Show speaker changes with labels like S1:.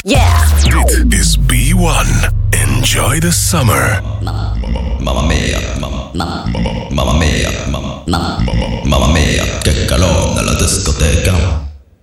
S1: Yeah.
S2: Dit is B1. Enjoy the summer.
S3: Mamma mia, mamma mia, mamma mia, che calore nella discoteca.